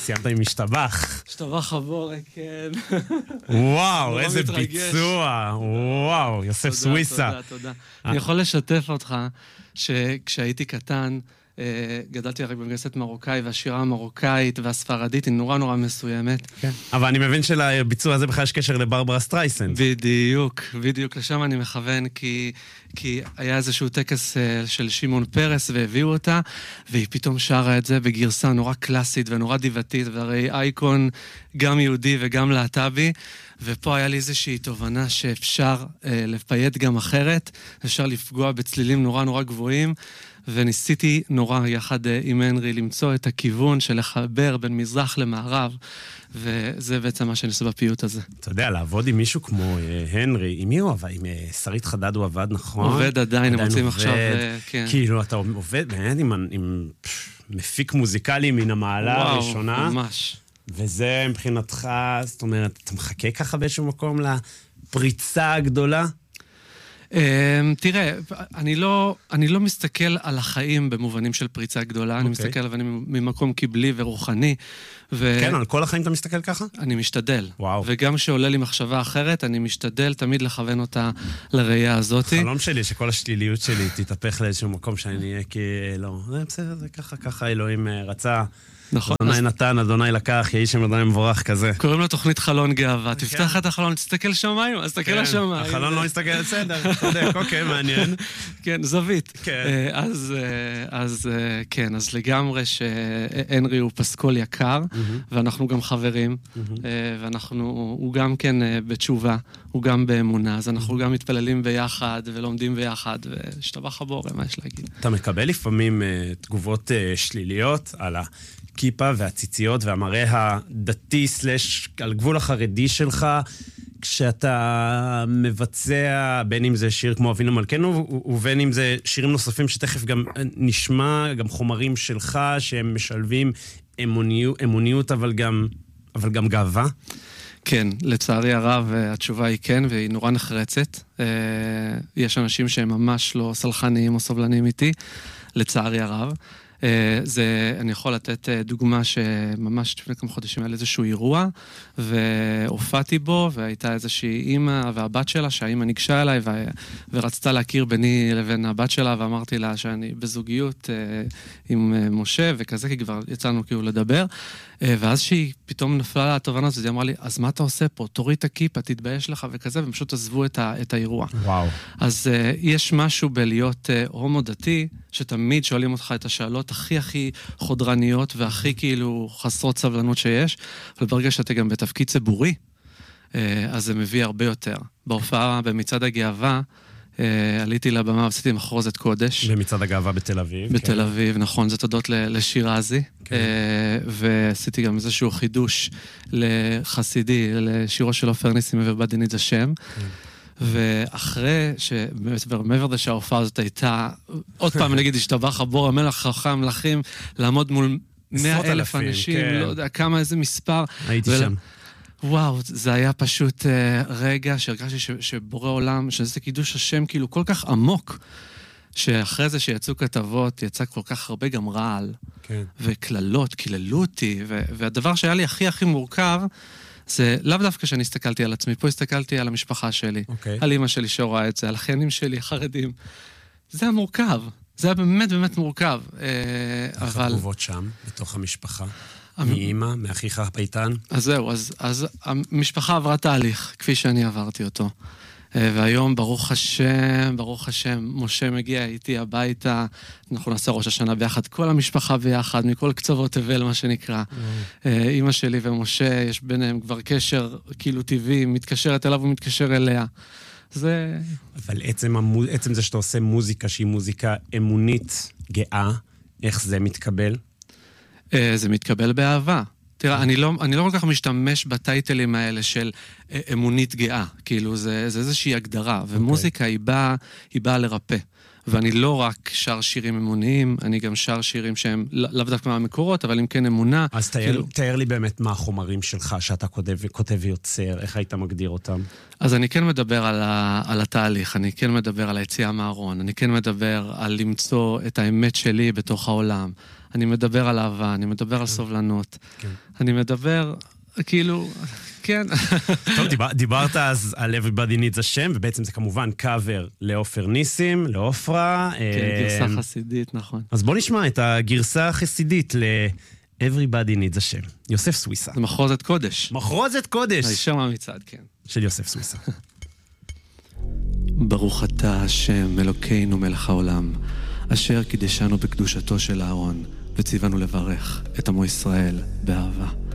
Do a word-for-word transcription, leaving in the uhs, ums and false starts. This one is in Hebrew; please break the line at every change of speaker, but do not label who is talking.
סיימת עם משתבח.
משתבח הבורק, כן.
וואו, איזה ביצוע. וואו, יוסף סוויסה.
תודה, תודה. אני יכול לשתף אותך שכשהייתי קטן, גדלתי רק במגייסת מרוקאי, והשירה המרוקאית והספרדית היא נורא נורא מסוימת.
אבל אני מבין שלביצוע הזה בכלל יש קשר לברברה סטרייסנד.
בדיוק, בדיוק. לשם אני מכוון, כי, כי היה איזשהו טקס של שמעון פרס, והביאו אותה, והיא פתאום שרה את זה בגרסה נורא קלאסית ונורא דיבתית, והרי אייקון גם יהודי וגם להט"בי, ופה היה לי איזושהי תובנה שאפשר אה, לפייט גם אחרת, אפשר לפגוע בצלילים נורא נורא גבוהים, וניסיתי נורא יחד עם הנרי למצוא את הכיוון של לחבר בין מזרח למערב, וזה בעצם מה שניסו בפיוט הזה.
אתה יודע, לעבוד עם מישהו כמו הנרי, עם מי הוא עבד? עם שרית חדד הוא עבד, נכון?
עובד עדיין, הם רוצים עכשיו, כן.
כאילו, אתה עובד באמת עם מפיק מוזיקלי מן המעלה הראשונה.
וואו, ממש.
וזה מבחינתך, זאת אומרת, אתה מחכה ככה באיזשהו מקום לפריצה הגדולה?
תראה, אני לא, אני לא מסתכל על החיים במובנים של פריצה גדולה, אני מסתכל על ממקום קיבלי ורוחני.
כן, על כל החיים אתה מסתכל ככה?
אני משתדל.
וואו.
וגם כשעולה לי מחשבה אחרת, אני משתדל תמיד לכוון אותה לראייה הזאת.
החלום שלי שכל השליליות שלי תתהפך לאיזשהו מקום שאני אהיה כאילו, זה בסדר, זה ככה, ככה אלוהים רצה.
נכון.
אדוני נתן, אדוני לקח, יהי שם אדוני מבורך כזה.
קוראים לו תוכנית חלון גאווה. תפתח את החלון, תסתכל שמיים, אז תסתכל לשמיים.
החלון לא מסתכל, בסדר, צודק, אוקיי, מעניין.
כן, זווית.
כן.
אז כן, אז לגמרי שהנרי הוא פסקול יקר, ואנחנו גם חברים, ואנחנו, הוא גם כן בתשובה, הוא גם באמונה, אז אנחנו גם מתפללים ביחד, ולומדים ביחד, ושתבח הבורא, מה יש להגיד?
אתה מקבל לפעמים תגובות שליליות על ה... כיפה והציציות והמראה הדתי סלש על גבול החרדי שלך, כשאתה מבצע, בין אם זה שיר כמו אבינו מלכנו, ובין אם זה שירים נוספים שתכף גם נשמע, גם חומרים שלך שהם משלבים אמוניות, אמוניות אבל גם, אבל גם גאווה?
כן, לצערי הרב התשובה היא כן, והיא נורא נחרצת. יש אנשים שהם ממש לא סלחניים או סובלניים איתי, לצערי הרב. זה, אני יכול לתת דוגמה שממש לפני כמה חודשים היה איזשהו אירוע, והופעתי בו, והייתה איזושהי אימא והבת שלה, שהאימא ניגשה אליי, ו... ורצתה להכיר ביני לבין הבת שלה, ואמרתי לה שאני בזוגיות עם משה, וכזה, כי כבר יצאנו כאילו לדבר, ואז שהיא פתאום נפלה לה התובנה הזאת, היא אמרה לי, אז מה אתה עושה פה? תוריד את הכיפה, תתבייש לך וכזה, והם פשוט עזבו את, ה... את האירוע.
וואו.
אז יש משהו בלהיות הומו דתי, שתמיד שואלים אותך את השאלות הכי הכי חודרניות והכי כאילו חסרות סבלנות שיש, וברגע שאתה גם בתפקיד ציבורי, אז זה מביא הרבה יותר. בהופעה במצעד הגאווה, עליתי לבמה ועשיתי מחרוזת קודש.
במצעד הגאווה בתל אביב.
בתל אביב, נכון, זה תודות לשיר רזי. ועשיתי גם איזשהו חידוש לחסידי, לשירו של עופר ניסים ובדינית השם. ואחרי שמעבר לזה שההופעה הזאת הייתה, עוד פעם נגיד, השתבח הבור המלך חכם מלכים, לעמוד מול מאה אלף אנשים, לא יודע כמה, איזה מספר.
הייתי שם.
וואו, זה היה פשוט רגע שהרגשתי שבורא עולם, שזה קידוש השם כאילו כל כך עמוק, שאחרי זה שיצאו כתבות, יצא כל כך הרבה גם רעל, וכללות, קיללו אותי, והדבר שהיה לי הכי הכי מורכב, זה לאו דווקא שאני הסתכלתי על עצמי, פה הסתכלתי על המשפחה שלי, okay. על אמא שלי שהוראה את זה, על החיינים שלי, החרדים. זה היה מורכב, זה היה באמת באמת מורכב.
איך אבל... התגובות שם, בתוך המשפחה? מאמא, מאחיך הביתן?
אז זהו, אז, אז המשפחה עברה תהליך, כפי שאני עברתי אותו. והיום, ברוך השם, ברוך השם, משה מגיע איתי הביתה, אנחנו נעשה ראש השנה ביחד, כל המשפחה ביחד, מכל קצוות תבל, מה שנקרא. אמא שלי ומשה, יש ביניהם כבר קשר כאילו טבעי, מתקשרת אליו ומתקשר אליה. זה...
אבל עצם, המו... עצם זה שאתה עושה מוזיקה שהיא מוזיקה אמונית גאה, איך זה מתקבל?
זה מתקבל באהבה. תראה, אני לא, אני לא כל כך משתמש בטייטלים האלה של אמונית גאה, כאילו זה, זה איזושהי הגדרה, ומוזיקה היא באה, היא באה לרפא. ואני לא רק שר שירים אמוניים, אני גם שר שירים שהם לאו דווקא מהמקורות, אבל אם כן אמונה.
אז תאר, כאילו... תאר לי באמת מה החומרים שלך שאתה כותב, כותב ויוצר, איך היית מגדיר אותם?
אז אני כן מדבר על, ה, על התהליך, אני כן מדבר על היציאה מהארון, אני כן מדבר על למצוא את האמת שלי בתוך העולם. אני מדבר על אהבה, אני מדבר על סובלנות. אני מדבר, כאילו, כן.
טוב, דיבר, דיברת אז על Everybody Needs a שם, ובעצם זה כמובן קאבר לעופר ניסים, לעופרה.
כן, גרסה חסידית, נכון.
אז בוא נשמע את הגרסה החסידית ל-Everybody Needs a שם. יוסף סוויסה.
זה מחרוזת קודש.
מחרוזת קודש.
הישר מהמצעד, כן.
של יוסף סוויסה.
ברוך אתה השם, אלוקינו מלך העולם, אשר קידשנו בקדושתו של אהרון, וציוונו לברך את עמו ישראל באהבה.